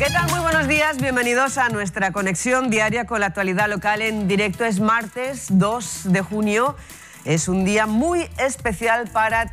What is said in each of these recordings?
¿Qué tal? Muy buenos días, bienvenidos a nuestra conexión diaria con la actualidad local en directo. Es martes 2 de junio, es un día muy especial para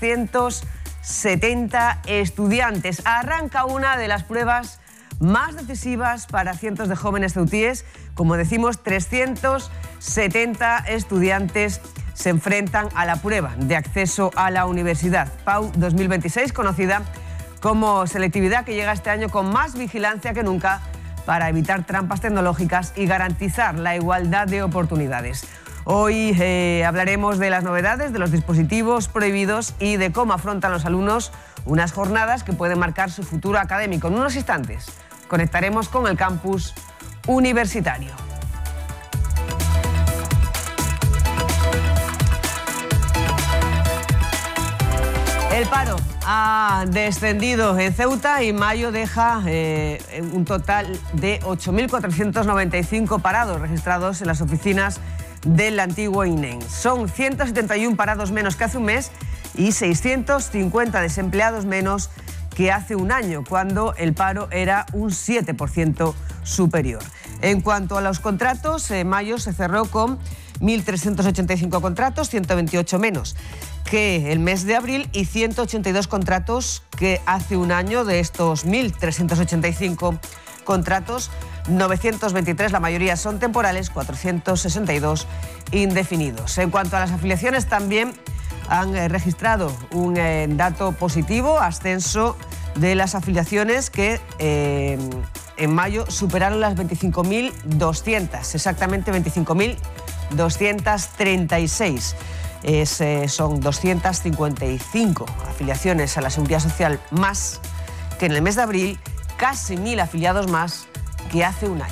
370 estudiantes. Arranca una de las pruebas más decisivas para cientos de jóvenes ceutíes. Como decimos, 370 estudiantes se enfrentan a la prueba de acceso a la universidad, PAU 2026, conocida como selectividad, que llega este año con más vigilancia que nunca para evitar trampas tecnológicas y garantizar la igualdad de oportunidades. Hoy hablaremos de las novedades, de los dispositivos prohibidos y de cómo afrontan los alumnos unas jornadas que pueden marcar su futuro académico. En unos instantes conectaremos con el campus universitario. El paro ha descendido en Ceuta y mayo deja un total de 8.495 parados registrados en las oficinas del antiguo INEM. Son 171 parados menos que hace un mes y 650 desempleados menos que hace un año, cuando el paro era un 7% superior. En cuanto a los contratos, mayo se cerró con 1.385 contratos, 128 menos que el mes de abril y 182 contratos que hace un año. De estos 1.385 contratos, 923, la mayoría son temporales, 462 indefinidos. En cuanto a las afiliaciones, también han registrado un dato positivo, ascenso de las afiliaciones que en mayo superaron las 25.200, exactamente 25.236. Son 255 afiliaciones a la Seguridad Social más que en el mes de abril, casi 1.000 afiliados más que hace un año.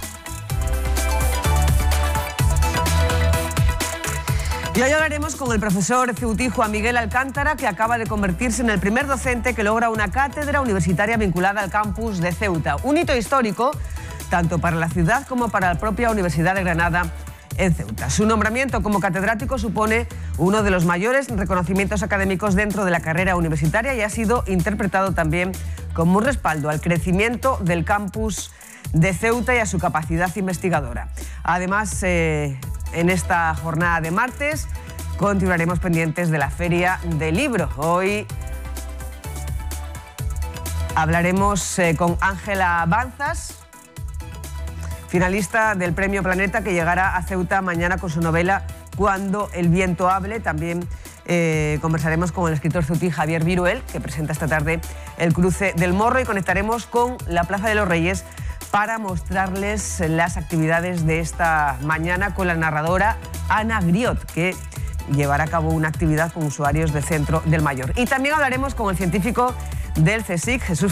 Y hoy hablaremos con el profesor ceutí Juan Miguel Alcántara, que acaba de convertirse en el primer docente que logra una cátedra universitaria vinculada al campus de Ceuta. Un hito histórico tanto para la ciudad como para la propia Universidad de Granada en Ceuta. Su nombramiento como catedrático supone uno de los mayores reconocimientos académicos dentro de la carrera universitaria y ha sido interpretado también como un respaldo al crecimiento del campus de Ceuta y a su capacidad investigadora. Además, en esta jornada de martes continuaremos pendientes de la Feria del Libro. Hoy hablaremos con Ángela Banzas, finalista del Premio Planeta, que llegará a Ceuta mañana con su novela Cuando el viento hable. También conversaremos con el escritor ceutí Javier Viruel, que presenta esta tarde El cruce del Morro, y conectaremos con la Plaza de los Reyes para mostrarles las actividades de esta mañana con la narradora Ana Griot, que llevará a cabo una actividad con usuarios del Centro del Mayor. Y también hablaremos con el científico del CSIC, Jesús